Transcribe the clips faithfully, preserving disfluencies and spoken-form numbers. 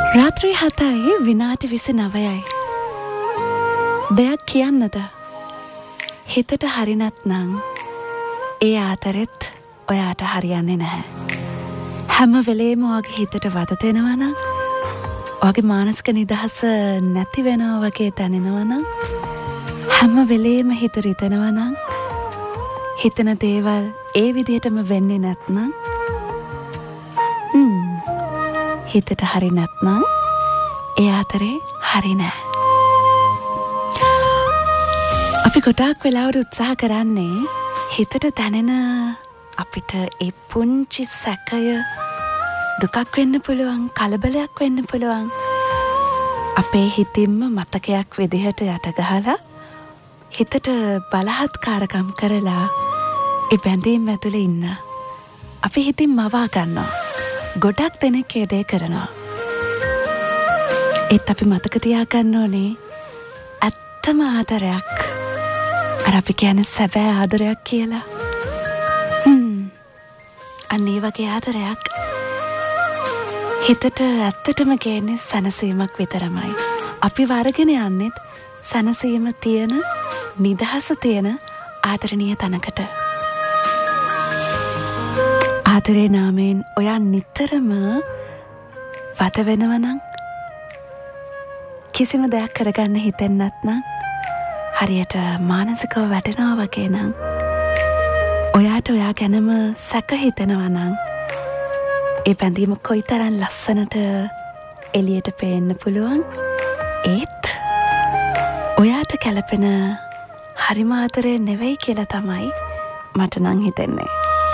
රාත්‍රී හතයි විනාඩි විසිනවයයි. දෙයක් කියන්නද? හිතට හරි නැත්නම් ඒ ආතරෙත් ඔයාට හරියන්නේ නැහැ. හැම වෙලේම ඔයාගේ හිතට වද දෙනවා නම්, ඔයාගේ මානසික නිදහස නැති වෙනවා වගේ දැනෙනවා නම්, හැම වෙලේම හිත රිදෙනවා නම්, හිතන දේවල් ඒ විදිහටම වෙන්නේ නැත්නම්, හ්ම් හිතට හරි නැත්නම් ඒ අතරේ හරි නෑ. අපි ගොඩාක් වෙලාවට උත්සාහ කරන්නේ හිතට දැනෙන අපිට ඒ පුංචි සැකය දුකක් වෙන්න පුළුවන්, කලබලයක් වෙන්න පුළුවන්, අපේ හිතින්ම මතකයක් විදිහට යට ගහලා හිතට බලහත්කාරකම් කරලා ඒ බැඳීම් ඇතුලේ ඉන්න අපි හිතින් මවා ගන්නවා. ගොඩක් දෙනෙක් ඒ දේ කරනවා. ඒත් අපි මතක තියාගන්න ඕනේ ඇත්තම ආදරයක්, අර අපි කියන්නේ සැබෑ ආදරයක් කියලා. හ්ම් අන්න ඒ වගේ ආදරයක් හිතට ඇත්තටම ගේන්නේ සැනසීමක් විතරමයි. අපි වරගෙන යන්නෙත් සැනසීම තියෙන, නිදහස තියෙන ආදරණීය තැනකට. ආදරේ නාමයෙන් ඔයා නිතරම වත වෙනව නම්, කිසිම දෙයක් කරගන්න හිතෙන්නේ නැත්නම්, හරියට මානසිකව වැටෙනවා වගේ නම්, ඔයාට ඔයා ගැනම සැක හිතෙනවා නම්, ඒ බැඳීම කොයිතරම් ලස්සනට එළියට පේන්න පුළුවන්. ඒත් ඔයාට කැළපෙන හරිම ආදරේ නෙවෙයි කියලා තමයි මට නම් හිතෙන්නේ.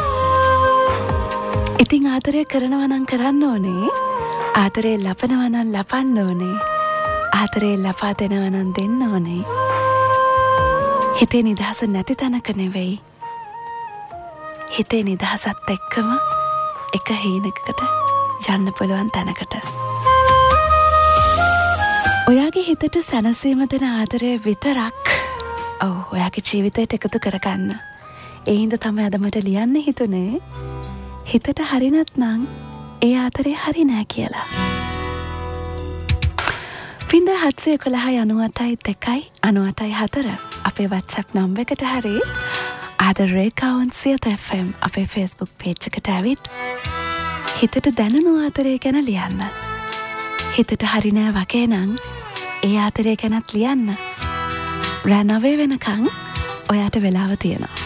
ඉතින් ආදරය කරනවා නම් කරන්න ඕනේ, ආදරේ ලබනවා නම් ලබන්න ඕනේ, ආදරේ ලබා දෙනවා නම් දෙන්න ඕනේ. හිතේ නිදහස නැති තැනක නෙවෙයි, හිතේ නිදහසත් එක්කම එක හීනකට යන්න පුළුවන් තැනකට. ඔයාගේ හිතට සැනසීම දෙන ආදරය විතරක් ඔව් ඔයාගේ ජීවිතයට එකතු කරගන්න. ඒ හින්දා තමයි අද මට ලියන්න හිතුනේ හිතට හරි නැත්නම් ඒ ආදරේ හරි නෑ කියලා. පින්ද හත්සිය එකොළහයි අනූඅටයි දෙකයි අනූඅටයි හතර අපේ WhatsApp නම්බර් එකට හරි ආදර රේඛාවන් සියත එෆ් එම් අපේ Facebook page එකට ඇවිත් හිතට දැනුණු ආදරේ ගැන ලියන්න. හිතට හරි නෑ වගේ නම් ඒ ආදරේ ගැනත් ලියන්න. රෑ නවය වෙනකන් ඔයාට වෙලාව තියෙනවා.